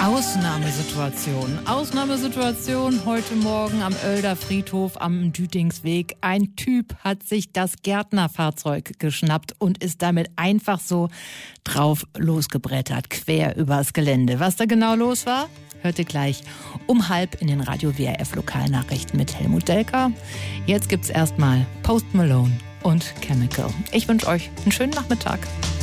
Ausnahmesituation heute Morgen am Oelder Friedhof am Dütingsweg. Ein Typ hat sich das Gärtnerfahrzeug geschnappt und ist damit einfach so drauf losgebrettert, quer übers Gelände. Was da genau los war, hört ihr gleich um 12:30 in den Radio WRF Lokalnachrichten mit Helmut Delker. Jetzt gibt's erstmal Post Malone und Chemical. Ich wünsche euch einen schönen Nachmittag.